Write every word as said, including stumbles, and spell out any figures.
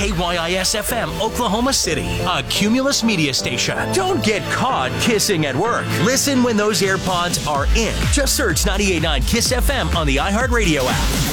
K Y I S F M, Oklahoma City, a Cumulus media station. Don't get caught kissing at work. Listen when those AirPods are in. Just search ninety-eight point nine KISS F M on the iHeartRadio app.